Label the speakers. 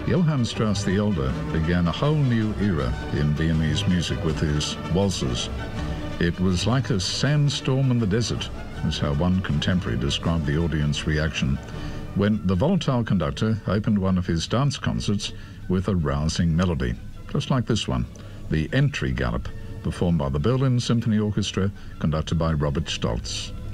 Speaker 1: Johann Strauss the Elder began a whole new era in Viennese music with his waltzes. It was like a sandstorm in the desert, is how one contemporary described the audience reaction when the volatile conductor opened one of his dance concerts with a rousing melody, just like this one, the Entry Galop, performed by the Berlin Symphony Orchestra, conducted by Robert Stolz.